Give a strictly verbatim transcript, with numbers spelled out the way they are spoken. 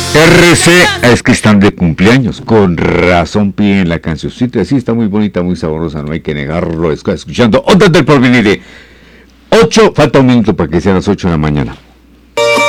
R C, es que están de cumpleaños, con razón piden la cancioncita, sí, está muy bonita, muy sabrosa, no hay que negarlo, escuchando Ondas del Porvenir. ocho, falta un minuto para que sean las ocho de la mañana.